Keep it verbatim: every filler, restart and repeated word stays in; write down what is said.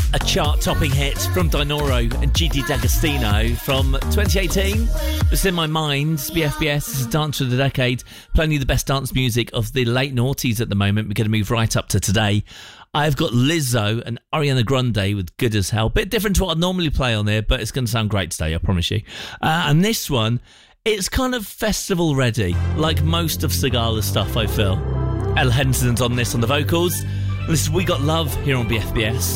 A chart-topping hit from Dinoro and Gigi D'Agostino from twenty eighteen. It's in my mind. B F B S is a dance of the decade. Playing you the best dance music of the late noughties at the moment. We're going to move right up to today. I've got Lizzo and Ariana Grande with Good As Hell. Bit different to what I normally play on there, but it's going to sound great today, I promise you. Uh, and this one, it's kind of festival ready, like most of Sigala's stuff, I feel. Elle Henson's on this on the vocals. This is We Got Love here on B F B S.